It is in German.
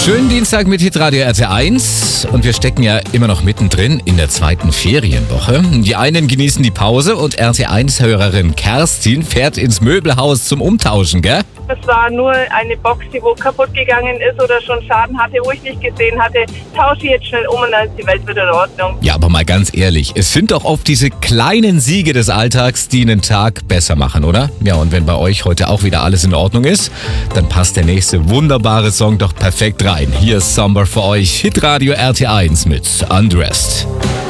Schönen Dienstag mit Hitradio RT1 und wir stecken ja immer noch mittendrin in der zweiten Ferienwoche. Die einen genießen die Pause und RT1-Hörerin Kerstin fährt ins Möbelhaus zum Umtauschen, gell? Das war nur eine Box, die wo kaputt gegangen ist oder schon Schaden hatte, wo ich nicht gesehen hatte. Tausche ich jetzt schnell um und dann ist die Welt wieder in Ordnung. Ja, aber mal ganz ehrlich, es sind doch oft diese kleinen Siege des Alltags, die einen Tag besser machen, oder? Ja, und wenn bei euch heute auch wieder alles in Ordnung ist, dann passt der nächste wunderbare Song doch perfekt rein. Hier ist Summer für euch, Hitradio RT1 mit Undressed.